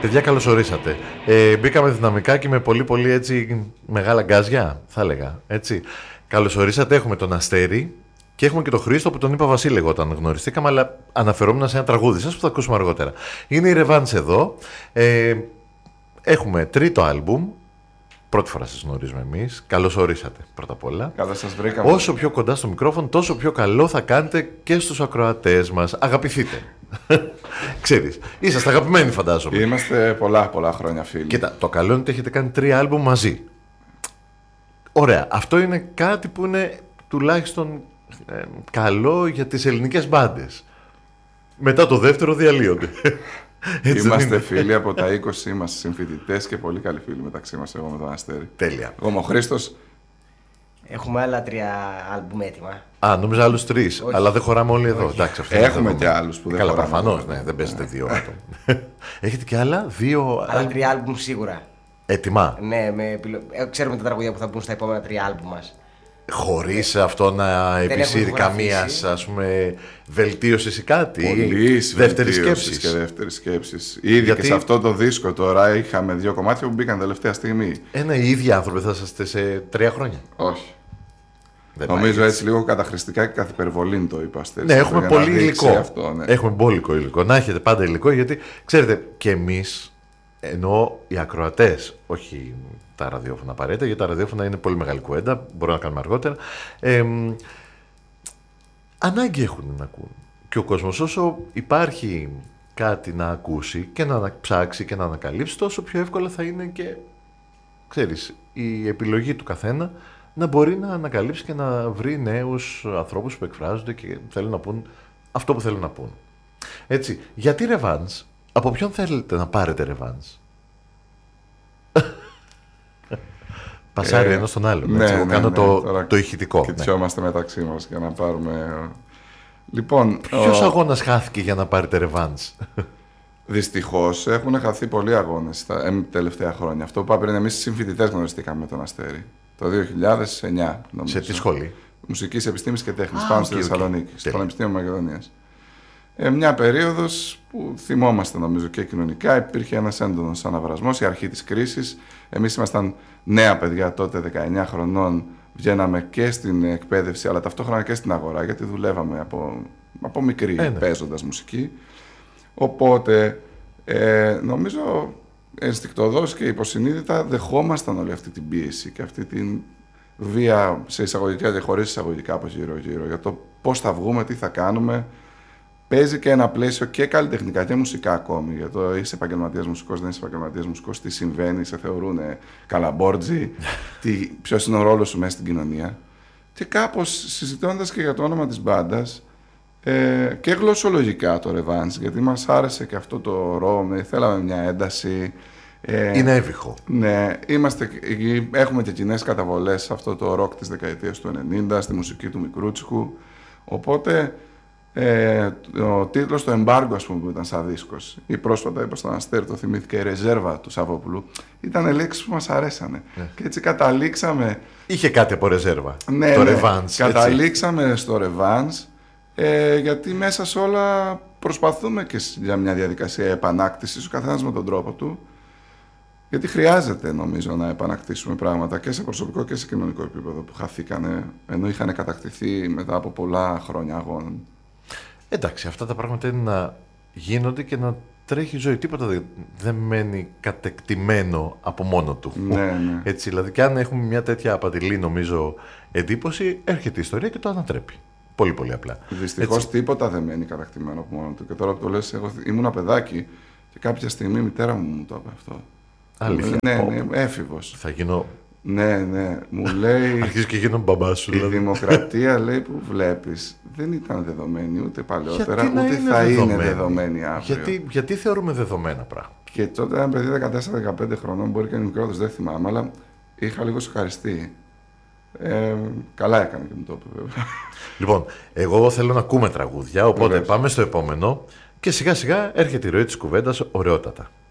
Παιδιά, καλώς ορίσατε. Μπήκαμε δυναμικά και με πολύ πολύ έτσι μεγάλα γκάζια, θα έλεγα. Έτσι. Καλώς ορίσατε, έχουμε τον Αστέρι και έχουμε και τον Χρήστο που τον είπα Βασίλη όταν γνωριστήκαμε, αλλά αναφερόμουν σε ένα τραγούδι σας που θα ακούσουμε αργότερα. Είναι η Revenge εδώ. Έχουμε τρίτο άλμπουμ. Πρώτη φορά σας γνωρίζουμε εμείς. Καλώς ορίσατε πρώτα απ' όλα. Καλώς σας βρήκαμε. Όσο πιο κοντά στο μικρόφωνο, τόσο πιο καλό θα κάνετε και στους ακροατές μας. Αγαπηθείτε. Ξέρεις, είσαστε αγαπημένοι φαντάζομαι. Είμαστε πολλά χρόνια φίλοι. Κοίτα, το καλό είναι ότι έχετε κάνει 3 άλμπουμ μαζί. Ωραία. Αυτό είναι κάτι που είναι τουλάχιστον καλό για τις ελληνικές μπάντες. Μετά το δεύτερο διαλύονται. Είμαστε φίλοι από τα 20, είμαστε συμφοιτητές και πολύ καλοί φίλοι μεταξύ μας, εγώ με τον Αστέρι. Τέλεια. Εγώ με ο Χρήστος. Έχουμε άλλα 3 άλμπουμ έτοιμα. Α, νόμιζα άλλους 3, αλλά δεν χωράμε όλοι εδώ. Εντάξει, έχουμε και άλλους που δεν καλά, χωράμε. προφανώς, ναι, δεν παίζετε 2 άτομα. Έχετε και άλλα 2 Άλλα 3 άλμπουμ σίγουρα. έτοιμα. Ναι, ξέρουμε τα τραγούδια που θα μπουν στα επόμενα 3 άλμπουμ μας. Χωρίς αυτό να επισύρει καμία, ας πούμε, βελτίωση ή κάτι. Πολύ δεύτερη σκέψη. Και δεύτερη σκέψη. Ήδη και σε αυτό το δίσκο τώρα είχαμε 2 κομμάτια που μπήκαν τελευταία στιγμή. Οι ίδιοι άνθρωποι θα είσαστε σε 3 χρόνια. Όχι. Δεν νομίζω έτσι λίγο καταχρηστικά και καθ' υπερβολή το είπα. Ναι, έχουμε πολύ υλικό. Αυτό, ναι. Έχουμε μπόλικο υλικό. Να έχετε πάντα υλικό, γιατί ξέρετε, και εμείς, εννοώ οι ακροατές, όχι τα ραδιόφωνα απαραίτητα, γιατί τα ραδιόφωνα είναι πολύ μεγάλη κουβέντα, μπορούμε να κάνουμε αργότερα. Ανάγκη έχουν να ακούν. Και ο κόσμος, όσο υπάρχει κάτι να ακούσει και να ψάξει και να ανακαλύψει, τόσο πιο εύκολα θα είναι και, ξέρεις, η επιλογή του καθένα να μπορεί να ανακαλύψει και να βρει νέους ανθρώπους που εκφράζονται και θέλουν να πούν αυτό που θέλουν να πούν. Έτσι, γιατί Revenge, από ποιον θέλετε να πάρετε Revenge? Πασάρει ένα στον άλλο. Ναι, εγώ κάνω το ηχητικό. Και τσιόμαστε μεταξύ μας για να πάρουμε. Λοιπόν, ποιος αγώνας χάθηκε για να πάρετε Revenge? Δυστυχώς έχουν χαθεί πολλοί αγώνες τα τελευταία χρόνια. Αυτό που είπα πριν, εμείς οι συμφοιτητές γνωριστήκαμε με τον Αστέρι το 2009. Νομίζω. Σε τι σχολή? Μουσικής Επιστήμης και Τέχνης, πάνω στη Θεσσαλονίκη, στο Πανεπιστήμιο Μακεδονίας. Μια περίοδος που θυμόμαστε νομίζω και κοινωνικά, υπήρχε ένας έντονος αναβρασμός, η αρχή της κρίσης. Εμείς ήμασταν νέα παιδιά τότε, 19 χρονών, βγαίναμε και στην εκπαίδευση αλλά ταυτόχρονα και στην αγορά, γιατί δουλεύαμε από μικρή παίζοντας μουσική. Οπότε νομίζω ενστικτωδώς και υποσυνείδητα δεχόμασταν όλη αυτή την πίεση και αυτή την βία σε εισαγωγικά και χωρίς εισαγωγικά από γύρω-γύρω για το πώς θα βγούμε, τι θα κάνουμε. Παίζει και ένα πλαίσιο και καλλιτεχνικά και μουσικά ακόμη. Για το είσαι επαγγελματίας μουσικός, δεν είσαι επαγγελματίας μουσικός, τι συμβαίνει, σε θεωρούν καλαμπόρτζι, ποιος είναι ο ρόλος σου μέσα στην κοινωνία. Και κάπως συζητώντας και για το όνομα της μπάντας και γλωσσολογικά το Revenge, γιατί μας άρεσε και αυτό το ρο, θέλαμε μια ένταση. Είναι έβυχο. Ναι, έχουμε και κοινές καταβολές σε αυτό το ροκ της δεκαετίας του 90, στη μουσική του Μικρούτσικου. Οπότε ο τίτλος, το Embargo, ας πούμε, που ήταν σαν δίσκος, ή πρόσφατα είπα στον Αστέρι, το θυμήθηκε, η Ρεζέρβα του Σαββόπουλου, ήταν λέξεις που μας αρέσανε. Και έτσι καταλήξαμε. Είχε κάτι από ρεζέρβα. Ναι, το ναι, Revenge. καταλήξαμε στο Revenge, γιατί μέσα σε όλα προσπαθούμε και για μια διαδικασία επανάκτησης, ο καθένας με τον τρόπο του. Γιατί χρειάζεται, νομίζω, να επανακτήσουμε πράγματα και σε προσωπικό και σε κοινωνικό επίπεδο που χαθήκανε, ενώ είχαν κατακτηθεί μετά από πολλά χρόνια αγώνων. Εντάξει, αυτά τα πράγματα είναι να γίνονται και να τρέχει η ζωή. Τίποτα δεν μένει κατεκτημένο από μόνο του. Ναι. Έτσι, δηλαδή, και αν έχουμε μια τέτοια απατηλή, νομίζω, εντύπωση, έρχεται η ιστορία και το ανατρέπει. Πολύ, πολύ απλά. Δυστυχώς τίποτα δεν μένει κατακτημένο από μόνο του. Και τώρα που το λες, εγώ ήμουν παιδάκι και κάποια στιγμή η μητέρα μου το είπε αυτό. Αλήθεια. Ναι, έφηβος. Θα γίνω. Ναι, μου λέει. Αρχίζει και γίνω μπαμπά σου. Η δημοκρατία, λέει, που βλέπεις, δεν ήταν δεδομένη ούτε παλαιότερα, ούτε θα είναι δεδομένη αύριο. Γιατί θεωρούμε δεδομένα πράγματα. Και τότε ένα παιδί 14-15 χρονών, μπορεί και μικρότερος, δεν θυμάμαι, αλλά είχα λίγο σοκαριστεί. Καλά έκανε και μου το είπε, βέβαια. Λοιπόν, εγώ θέλω να ακούμε τραγούδια, οπότε πάμε στο επόμενο και σιγά σιγά έρχεται η ροή της κουβέντας ωραιότατα.